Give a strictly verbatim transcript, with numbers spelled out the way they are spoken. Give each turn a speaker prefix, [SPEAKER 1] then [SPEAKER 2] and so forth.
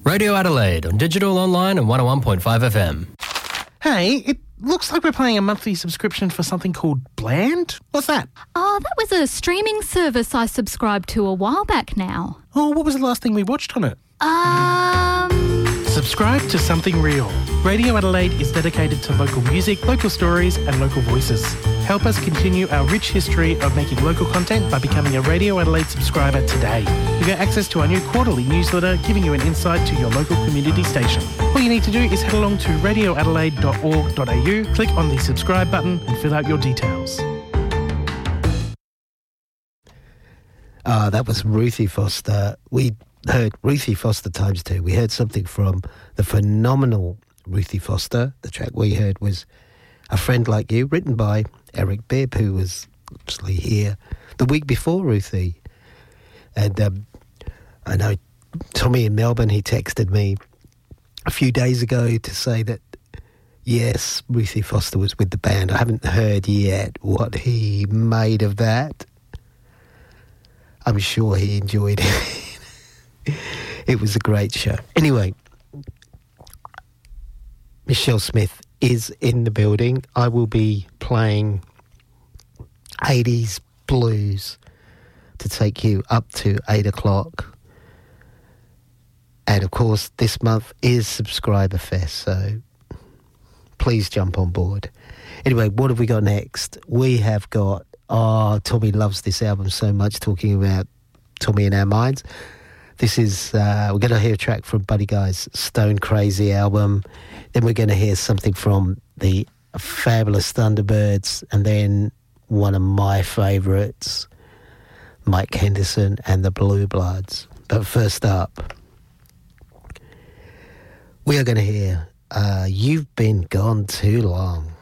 [SPEAKER 1] Radio Adelaide on digital, online and one oh one point five F M.
[SPEAKER 2] Hey, it looks like we're paying a monthly subscription for something called Bland. What's that?
[SPEAKER 3] Oh, that was a streaming service I subscribed to a while back now.
[SPEAKER 2] Oh, what was the last thing we watched on it?
[SPEAKER 3] Um...
[SPEAKER 2] Subscribe to Something Real. Radio Adelaide is dedicated to local music, local stories and local voices. Help us continue our rich history of making local content by becoming a Radio Adelaide subscriber today. You get access to our new quarterly newsletter giving you an insight to your local community station. All you need to do is head along to radio adelaide dot org dot a u, click on the subscribe button and fill out your details.
[SPEAKER 4] Ah, uh, that was Ruthie Foster. We heard Ruthie Foster times two. We heard something from the phenomenal Ruthie Foster. The track we heard was A Friend Like You, written by Eric Bibb, who was actually here the week before Ruthie. And um, I know Tommy in Melbourne, he texted me a few days ago to say that, yes, Ruthie Foster was with the band. I haven't heard yet what he made of that. I'm sure he enjoyed it. It was a great show. Anyway, Michelle Smith is in the building. I will be playing eighties blues to take you up to eight o'clock. And of course, this month is Subscriber Fest, so please jump on board. Anyway, what have we got next? We have got, oh, Tommy loves this album so much, talking about Tommy in Our Minds. This is, uh, we're going to hear a track from Buddy Guy's Stone Crazy album. Then we're going to hear something from the Fabulous Thunderbirds. And then one of my favourites, Mike Henderson and the Blue Bloods. But first up, we are going to hear uh, You've Been Gone Too Long.